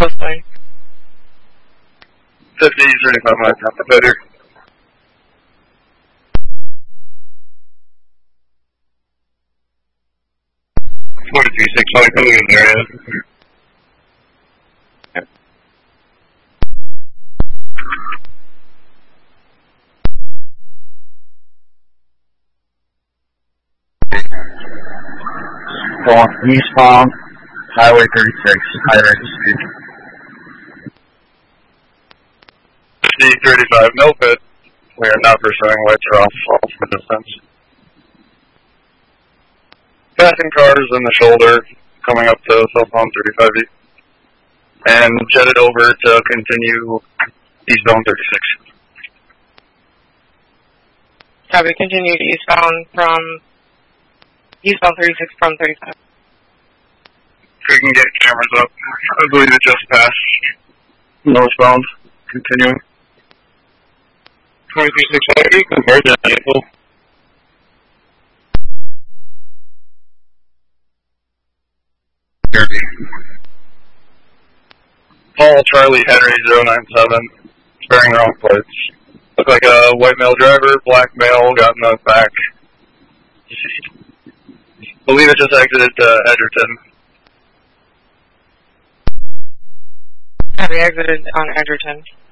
Listening. 50-35 miles out the better. 43-6 coming in there, yeah. Going eastbound, Highway 36, high rate of speed. 35, no pit. We are not pursuing white trough off the distance. Passing cars in the shoulder, coming up to southbound 35 east. And jetted over to continue eastbound 36. Copy, continued eastbound 36 from 35. We can get cameras up. I believe it just passed. Northbound, continuing. 23-6 compared to April. Paul Charlie Henry 097, sparing wrong plates. Look like a white male driver, black male, got in the back. Believe it just exited Edgerton. Copy, exited on Edgerton.